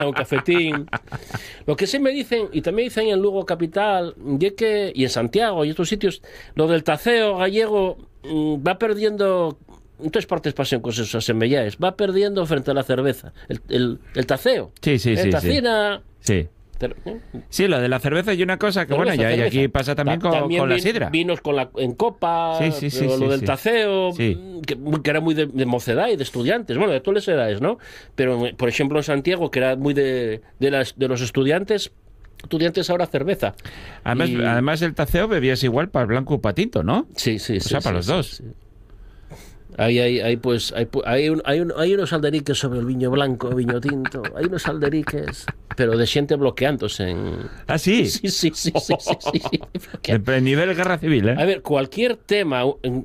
un cafetín. Lo que sí me dicen, y también dicen en Lugo Capital, y en Santiago y otros sitios, lo del taceo gallego va perdiendo... En todas partes pasan cosas esas semellaes. Va perdiendo frente a la cerveza. El taceo. Sí, tacina... Sí. Sí, lo de la cerveza y una cosa que, bueno, ya y aquí pasa también con la sidra. Vinos en copa, lo del taceo, que era muy de mocedad y de estudiantes, bueno, de todas las edades, ¿no? Pero, por ejemplo, en Santiago, que era muy de los estudiantes ahora cerveza. Además el taceo bebías igual para el blanco o para tinto, ¿no? Sí. O sea, para los dos. Sí. Hay unos alderiques sobre el viño blanco, viño tinto. Hay unos alderiques, pero de xente bloqueándose en... ¿Ah, sí? Sí. El nivel guerra civil, ¿eh? A ver, cualquier tema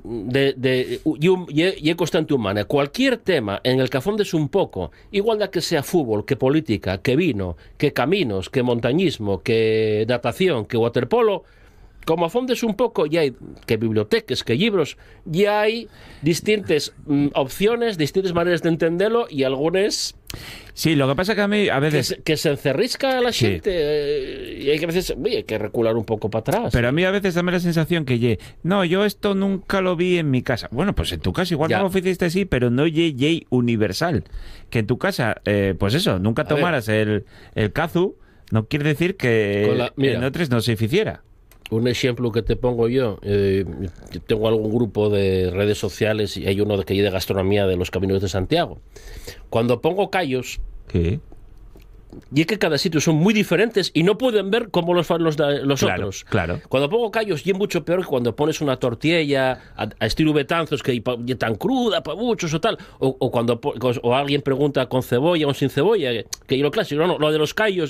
y constante humana, cualquier tema en el que afondes un poco, igual da que sea fútbol, que política, que vino, que caminos, que montañismo, que natación, que waterpolo, como afondes un poco, ya hay que bibliotecas, que libros, ya hay distintas opciones, distintas maneras de entenderlo y algunas... Sí, lo que pasa que a mí a veces... Que se encerrisca a la gente y hay que a veces hay que recular un poco para atrás. Pero a mí a veces dame la sensación que no, yo esto nunca lo vi en mi casa. Bueno, pues en tu casa igual no lo hiciste así, pero no universal. Que en tu casa, pues eso, nunca tomaras el cazu, no quiere decir que en otros no se hiciera. Un ejemplo que te pongo yo, tengo algún grupo de redes sociales y hay uno que hay de gastronomía de los Caminos de Santiago. Cuando pongo callos, y es que cada sitio son muy diferentes y no pueden ver como los otros. Claro. Cuando pongo callos, y es mucho peor que cuando pones una tortilla a estilo Betanzos, que es tan cruda para muchos o tal, o cuando alguien pregunta con cebolla o sin cebolla, que lo clásico, no, lo de los callos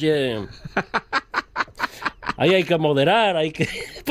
ahí hay que moderar, hay que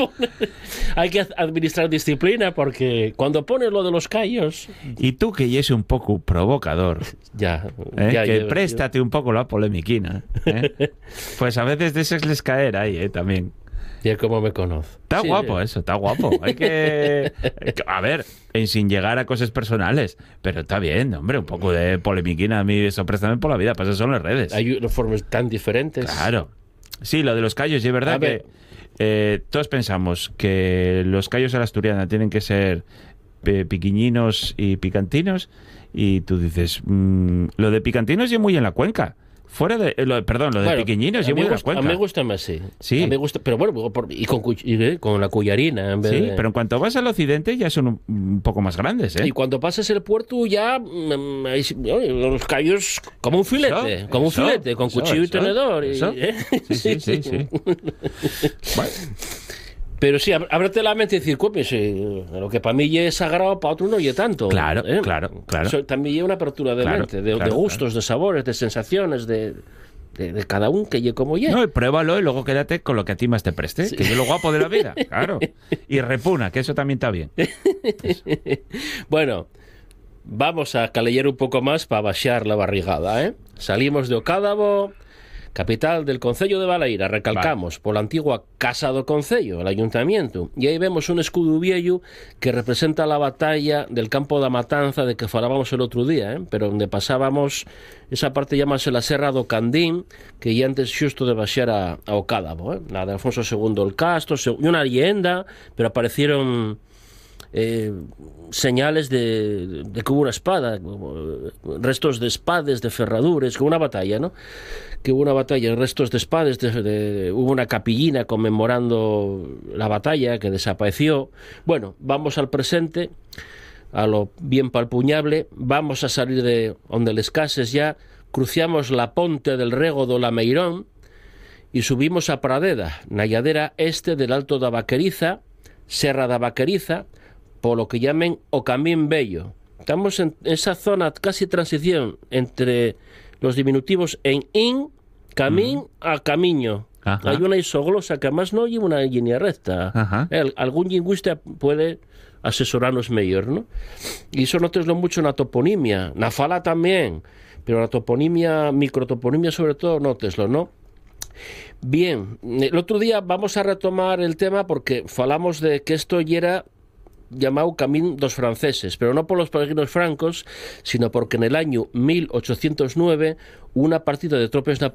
administrar disciplina, porque cuando pones lo de los callos... Y tú que ya es un poco provocador, que préstate un poco la polemiquina, pues a veces de esos les caer ahí, también. Y como me conoce. Está guapo eso, está guapo. Hay que... A ver, sin llegar a cosas personales, pero está bien, hombre, un poco de polemiquina a mí eso préstame por la vida, para eso son las redes. Hay formas tan diferentes. Claro. Sí, lo de los callos, y es verdad que todos pensamos que los callos a la asturiana tienen que ser piquiñinos y picantinos, y tú dices, lo de picantinos es muy en la cuenca. Lo de piquiñinos y muy en la cuenca. A mí me gusta más, sí. Sí. A mí me gusta, pero bueno, con la cuyarina. En vez sí, pero en cuanto vas al occidente ya son un poco más grandes, ¿eh? Y cuando pasas el puerto ya los callos como un filete, con cuchillo y tenedor. Sí. Bueno. Pero sí, ábrete la mente y decir, pues, lo que para mí es sagrado, para otro no y tanto. Claro. También lleva una apertura de mente, de gustos, de sabores, de sensaciones, de cada uno que lleve como lleve. No, y pruébalo y luego quédate con lo que a ti más te preste, que es lo guapo de la vida, claro. Y repuna, que eso también está bien. Bueno, vamos a calellar un poco más para baixar la barrigada, ¿eh? Salimos de Ocádabo, capital del Concello de Balaíra, recalcamos, por la antigua Casa do Concello, el ayuntamiento, y ahí vemos un escudo viejo que representa la batalla del campo da Matanza de que falábamos el otro día, pero donde pasábamos, esa parte llámase la Serra do Candín, que ya antes xusto de baixar a Ocádabo, la de Alfonso II el Castro, y una leyenda, pero aparecieron señales de que hubo una espada, restos de espadas, de ferradures, que hubo una batalla, ¿no? Que hubo una batalla, restos de espadas, hubo una capillina conmemorando la batalla que desapareció. Bueno, vamos al presente, a lo bien palpuñable, vamos a salir de donde les cases ya, cruciamos la ponte del Rego do Lameirón y subimos a Pradeda, na lladera este del Alto da Vaqueriza, Serra da Vaqueriza, por lo que llamen o Camín Bello. Estamos en esa zona casi transición entre los diminutivos en in, camín a camiño. Ajá. Hay una isoglosa que además no lleva una línea recta. Algún lingüista puede asesorarnos mejor, ¿no? Y eso nóteslo mucho na toponimia, na fala también, pero la toponimia, microtoponimia sobre todo, nóteslo, ¿no? Bien, el otro día vamos a retomar el tema porque falamos de que esto ya era llamado Camín dos Franceses, pero no por los peregrinos francos, sino porque en el año 1809 una partida de tropes